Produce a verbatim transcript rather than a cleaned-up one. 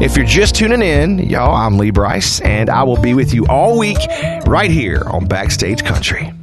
If you're just tuning in, y'all, I'm Lee Bryce, and I will be with you all week right here on Backstage Country.